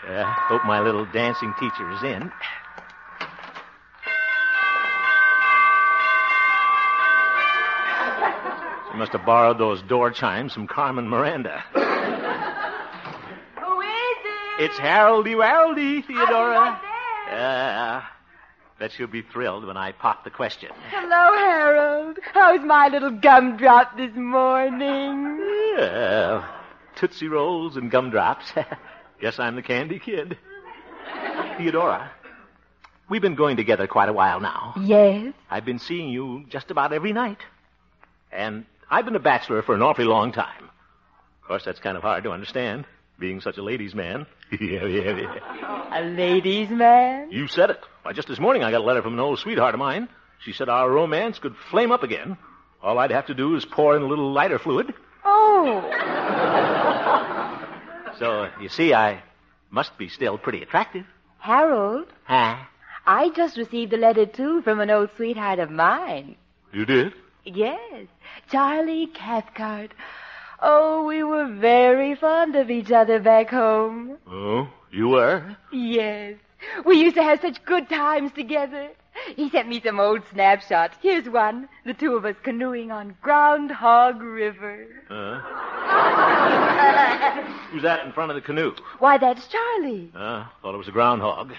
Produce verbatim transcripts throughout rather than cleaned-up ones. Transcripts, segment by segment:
Uh, hope my little dancing teacher is in. She must have borrowed those door chimes from Carmen Miranda. Who is it? It's Haroldy Waroldy, Theodora. Right there. Uh, bet she'll be thrilled when I pop the question. Hello, Harold. How's my little gumdrop this morning? Yeah, Tootsie Rolls and gumdrops. Guess I'm the candy kid. Theodora, we've been going together quite a while now. Yes? I've been seeing you just about every night. And I've been a bachelor for an awfully long time. Of course, that's kind of hard to understand, being such a ladies' man. yeah, yeah, yeah. A ladies' man? You said it. Why, just this morning I got a letter from an old sweetheart of mine. She said our romance could flame up again. All I'd have to do is pour in a little lighter fluid. Oh. So, you see, I must be still pretty attractive. Harold, Huh? I just received a letter, too, from an old sweetheart of mine. You did? Yes, Charlie Cathcart. Oh, we were very fond of each other back home. Oh, you were? Yes. We used to have such good times together. He sent me some old snapshots. Here's one. The two of us canoeing on Groundhog River. Uh. Who's that in front of the canoe? Why, that's Charlie. Uh, thought it was a groundhog.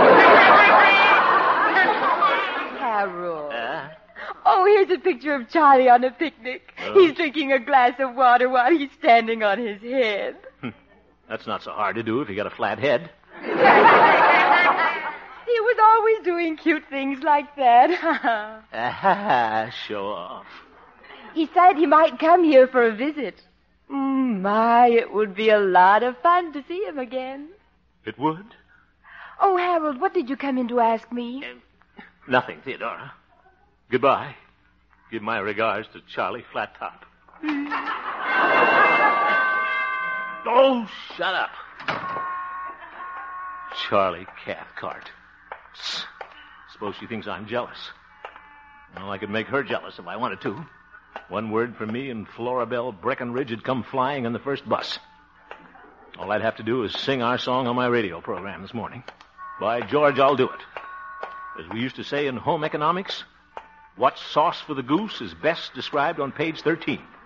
Harold. Uh, Oh, here's a picture of Charlie on a picnic. Oh. He's drinking a glass of water while he's standing on his head. that's not so hard to do if you got a flat head. He was always doing cute things like that. Ah, show off. He said he might come here for a visit. Mm, my, it would be a lot of fun to see him again. It would? Oh, Harold, what did you come in to ask me? Uh, nothing, Theodora. Goodbye. Give my regards to Charlie Flattop. Oh, shut up. Charlie Cathcart. Suppose she thinks I'm jealous. Well, I could make her jealous if I wanted to. One word from me and Florabelle Breckenridge would come flying on the first bus. All I'd have to do is sing our song on my radio program this morning. By George, I'll do it. As we used to say in home economics, what's sauce for the goose is best described on page thirteen.